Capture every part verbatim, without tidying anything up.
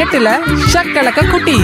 எட்டுல ஷக்கலக்க குட்டி.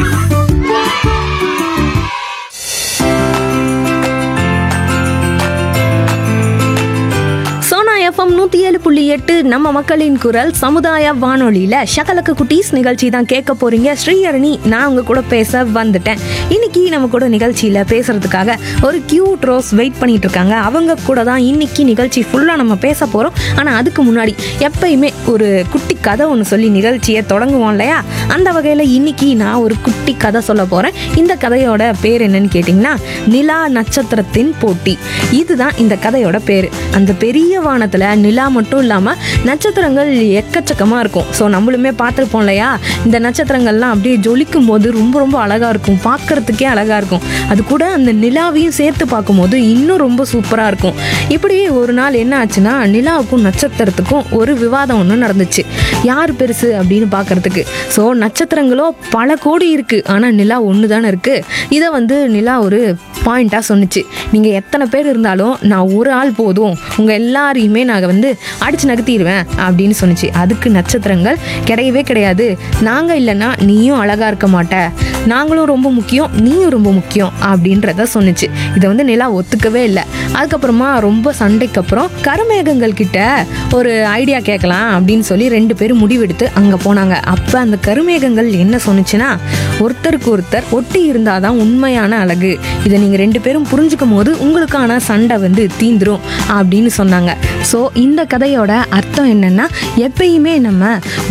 எஃப்எம் நூற்றி ஏழு புள்ளி எட்டு நம்ம மக்களின் குரல் சமுதாய வானொலியில் ஷகலக்க குட்டீஸ் நிகழ்ச்சி தான் கேட்க போறீங்க. ஸ்ரீஹரணி நான் உங்க கூட பேச வந்துட்டேன். இன்னைக்கு நம்ம கூட நிகழ்ச்சியில் பேசுறதுக்காக ஒரு கியூட் ரோஸ் வெயிட் பண்ணிட்டு இருக்காங்க. அவங்க கூட தான் இன்னைக்கு நிகழ்ச்சி ஃபுல்லாக நம்ம பேச போகிறோம். ஆனால் அதுக்கு முன்னாடி எப்பயுமே ஒரு குட்டி கதை ஒன்று சொல்லி நிகழ்ச்சியை தொடங்குவோம் இல்லையா? அந்த வகையில் இன்னைக்கு நான் ஒரு குட்டி கதை சொல்ல போகிறேன். இந்த கதையோட பேர் என்னன்னு கேட்டிங்கன்னா நிலா நட்சத்திரத்தின் போட்டி. இதுதான் இந்த கதையோட பேர். அந்த பெரிய வானத்தில் நிலா மட்டும் இல்லாமல் நட்சத்திரங்கள் எக்கச்சக்கமாக இருக்கும். ஸோ நம்மளுமே பார்த்துருப்போம் இல்லையா? இந்த நட்சத்திரங்கள்லாம் அப்படியே ஜொலிக்கும் போது ரொம்ப ரொம்ப அழகாக இருக்கும், பார்க்கறதுக்கே அழகாக இருக்கும். அது கூட அந்த நிலாவையும் சேர்த்து பார்க்கும்போது இன்னும் ரொம்ப சூப்பராக இருக்கும். இப்படி ஒரு நாள் என்ன ஆச்சுன்னா, நிலாவுக்கும் நட்சத்திரத்துக்கும் ஒரு விவாதம் ஒன்று நடந்துச்சு. யார் பெருசு அப்படின்னு பார்க்கறதுக்கு. ஸோ நட்சத்திரங்களோ பல கோடி இருக்குது, ஆனால் நிலா ஒன்று தானே இருக்குது. இதை வந்து நிலா ஒரு பாயிண்ட்டாக சொன்னிச்சு. நீங்கள் எத்தனை பேர் இருந்தாலும் நான் ஒரு ஆள் போதும், உங்கள் எல்லாரையுமே நாங்கள் வந்து அடித்து நகர்த்திடுவேன் அப்படின்னு சொன்னிச்சு. அதுக்கு நட்சத்திரங்கள் கிடையவே கிடையாது, நாங்கள் இல்லைன்னா நீயும் அழகாக இருக்க மாட்ட, நாங்களும் ரொம்ப முக்கியம், நீயும் ரொம்ப முக்கியம் அப்படின்றத சொன்னிச்சு. இதை வந்து நிலா ஒத்துக்கவே இல்லை. அதுக்கப்புறமா ரொம்ப சண்டைக்கு அப்புறம் கருமேகங்கள் கிட்ட ஒரு ஐடியா கேட்கலாம் அப்படின்னு சொல்லி ரெண்டு பேரும் முடிவெடுத்து அங்கே போனாங்க. அப்போ அந்த கருமேகங்கள் என்ன சொன்னிச்சுன்னா, ஒருத்தருக்கு ஒருத்தர் ஒட்டி இருந்தாதான் உண்மையான அழகு, இதை நீங்கள் ரெண்டு பேரும் புரிஞ்சுக்கும் போது உங்களுக்கான சண்டை வந்து தீந்துரும் அப்படின்னு சொன்னாங்க. ஸோ இந்த கதையோட அர்த்தம் என்னன்னா, எப்பயுமே நம்ம